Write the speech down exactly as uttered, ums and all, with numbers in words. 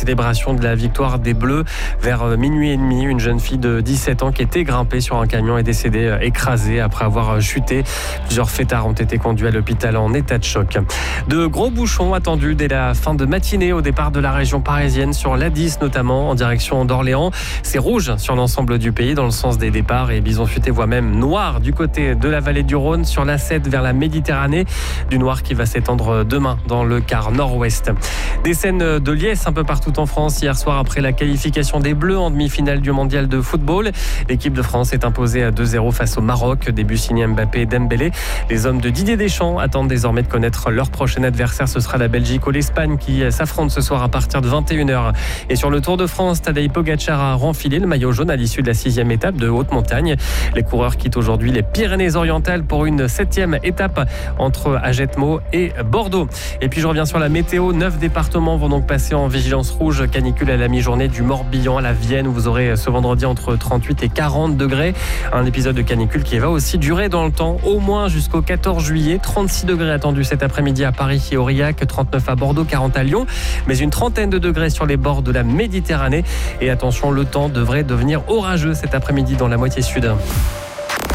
célébration de la victoire des Bleus. Vers minuit et demi, une jeune fille de dix-sept ans qui était grimpée sur un camion est décédée écrasée après avoir chuté. Plusieurs fêtards ont été conduits à l'hôpital en état de choc. De gros bouchons attendus dès la fin de matinée au départ de la région parisienne sur l'A dix notamment en direction d'Orléans. C'est rouge sur l'ensemble du pays dans le sens des départs et Bison Futé voit même noir du côté de la vallée du Rhône sur l'A sept vers la Méditerranée. Du noir qui va s'étendre demain dans le quart nord-ouest. Des scènes de liesse un peu partout en France hier soir après la qualification des Bleus en demi-finale du mondial de football. L'équipe de France est imposée à deux zéro face au Maroc. Début signé Mbappé et Dembélé. Les hommes de Didier Deschamps attendent désormais de connaître leur prochain adversaire. Ce sera la Belgique ou l'Espagne qui s'affrontent ce soir à partir de vingt et une heures. Et sur le Tour de France, Tadej Pogacar a renfilé le maillot jaune à l'issue de la sixième étape de haute montagne. Les coureurs quittent aujourd'hui les Pyrénées-Orientales pour une septième étape entre Agetmo et Bordeaux. Et puis je reviens sur la météo. Neuf départements vont donc passer en vigilance rouge canicule à la mi-journée, du Morbihan à la Vienne où vous aurez ce vendredi entre trente-huit et quarante degrés. Un épisode de canicule qui va aussi durer dans le temps, au moins jusqu'au quatorze juillet. trente-six degrés attendus cet après-midi à Paris et Aurillac, trente-neuf à Bordeaux, quarante à Lyon, mais une trentaine de degrés sur les bords de la Méditerranée. Et attention, le temps devrait devenir orageux cet après-midi dans la moitié sud.